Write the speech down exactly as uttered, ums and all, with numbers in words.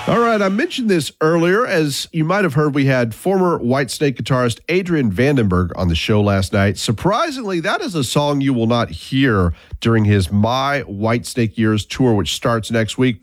All right, I mentioned this earlier. As you might have heard, we had former Whitesnake guitarist Adrian Vandenberg on the show last night. Surprisingly, that is a song you will not hear during his My Whitesnake Years tour, which starts next week.